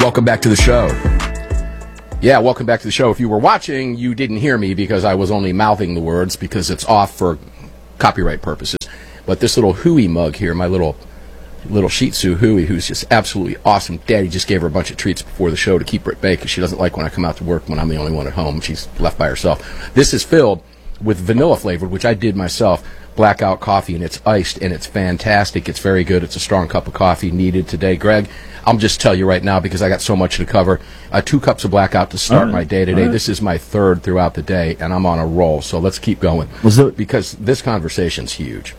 Welcome back to the show. Yeah, welcome back to the show. If you were watching, you didn't hear me because I was only mouthing the words because it's off for copyright purposes. But this little Huey mug here, my little Shih Tzu Huey, who's just absolutely awesome. Daddy just gave her a bunch of treats before the show to keep her at bay because she doesn't like when I come out to work when I'm the only one at home. She's left by herself. This is filled with vanilla flavored, which I did myself, blackout coffee, and it's iced, and it's fantastic. It's very good. It's a strong cup of coffee needed today. Greg, I'll just tell you right now because I got so much to cover. 2 cups of blackout to start my day today. This is my 3rd throughout the day, and I'm on a roll. So let's keep going because this conversation's huge.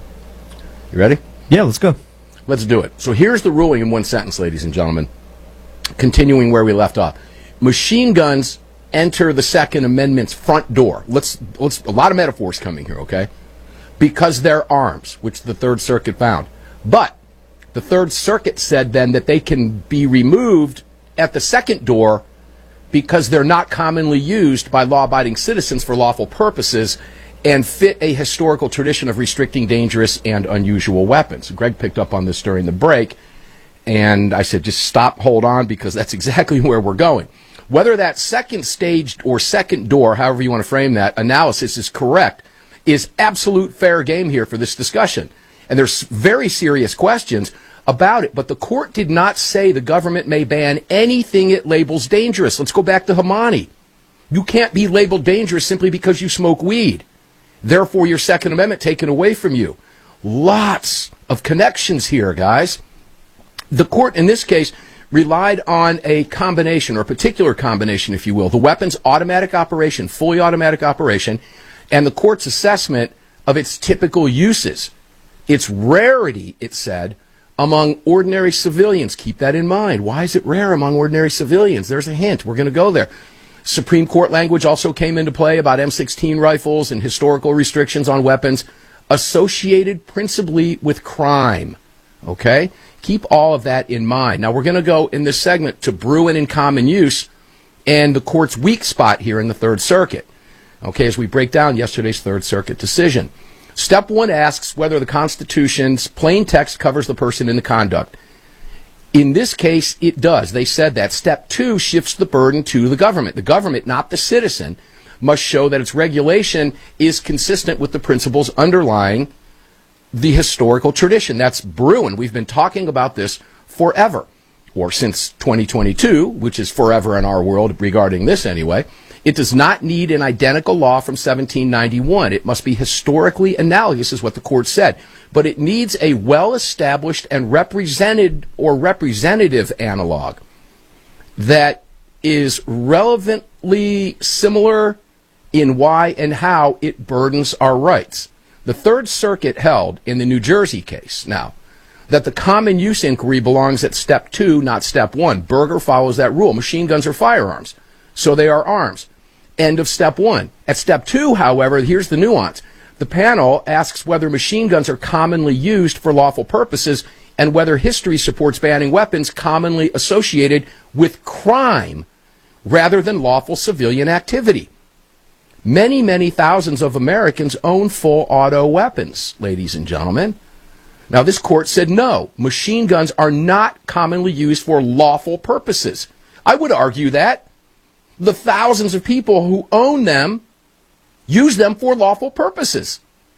You ready? Yeah, let's go. Let's do it. So here's the ruling in one sentence, ladies and gentlemen. Continuing where we left off. Machine guns enter the Second Amendment's front door. Let's a lot of metaphors coming here, okay? Because they're arms, which the Third Circuit found. But the Third Circuit said then that they can be removed at the second door because they're not commonly used by law-abiding citizens for lawful purposes and fit a historical tradition of restricting dangerous and unusual weapons. Greg picked up on this during the break, and I said, just stop, hold on, because that's exactly where we're going. Whether that second stage or second door, however you want to frame that, analysis is correct, is absolute fair game here for this discussion. And there's very serious questions about it, but the court did not say the government may ban anything it labels dangerous. Let's go back to Hamani. You can't be labeled dangerous simply because you smoke weed. Therefore, your Second Amendment taken away from you. Lots of connections here, guys. The court, in this case, relied on a combination, or a particular combination, if you will, the weapon's automatic operation, fully automatic operation, and the court's assessment of its typical uses. Its rarity, it said, among ordinary civilians. Keep that in mind. Why is it rare among ordinary civilians? There's a hint. We're going to go there. Supreme Court language also came into play about M16 rifles and historical restrictions on weapons associated principally with crime. Okay? Keep all of that in mind. Now, we're going to go in this segment to Bruen in common use and the court's weak spot here in the Third Circuit. Okay, as we break down yesterday's Third Circuit decision. Step 1 asks whether the Constitution's plain text covers the person in the conduct. In this case, it does. They said that. Step 2 shifts the burden to the government. The government, not the citizen, must show that its regulation is consistent with the principles underlying the historical tradition. That's Bruen. We've been talking about this forever, or since 2022, which is forever in our world regarding this anyway. It does not need an identical law from 1791. It must be historically analogous, is what the court said. But it needs a well-established and represented or representative analog that is relevantly similar in why and how it burdens our rights. The Third Circuit held in the New Jersey case now that the common use inquiry belongs at Step 2, not Step 1. Berger follows that rule. Machine guns are firearms, so they are arms. End of Step 1. At Step 2, however, here's the nuance. The panel asks whether machine guns are commonly used for lawful purposes and whether history supports banning weapons commonly associated with crime rather than lawful civilian activity. Many, many thousands of Americans own full auto weapons, ladies and gentlemen. Now, this court said no, machine guns are not commonly used for lawful purposes. I would argue that the thousands of people who own them use them for lawful purposes.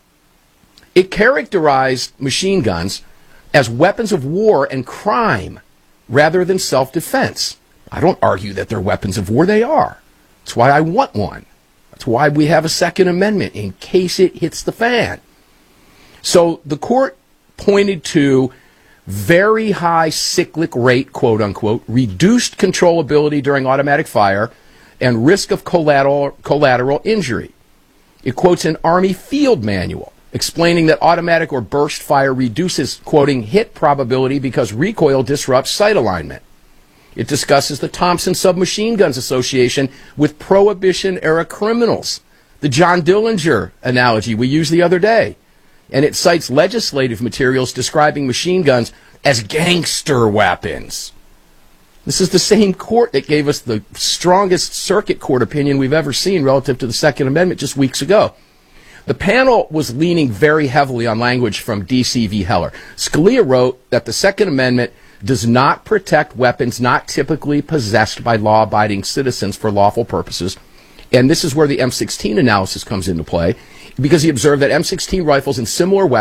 It characterized machine guns as weapons of war and crime rather than self-defense. I don't argue that they're weapons of war. They are. That's why I want one. That's why we have a Second Amendment, in case it hits the fan. So the court pointed to very high cyclic rate, quote unquote, reduced controllability during automatic fire, and risk of collateral injury. It quotes an Army field manual explaining that automatic or burst fire reduces, quoting, hit probability because recoil disrupts sight alignment. It discusses the Thompson Submachine Guns Association with Prohibition-era criminals, the John Dillinger analogy we used the other day. And it cites legislative materials describing machine guns as gangster weapons. This is the same court that gave us the strongest circuit court opinion we've ever seen relative to the Second Amendment just weeks ago. The panel was leaning very heavily on language from D.C. v. Heller. Scalia wrote that the Second Amendment does not protect weapons not typically possessed by law-abiding citizens for lawful purposes. And this is where the M16 analysis comes into play, because he observed that M16 rifles and similar weapons